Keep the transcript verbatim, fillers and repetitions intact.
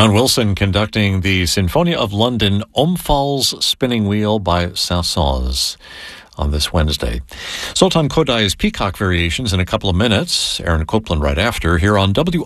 John Wilson conducting the Sinfonia of London Omphals Spinning Wheel by Saint-Saëns on this Wednesday. Sultan Kodai's Peacock Variations in a couple of minutes. Aaron Copland right after here on W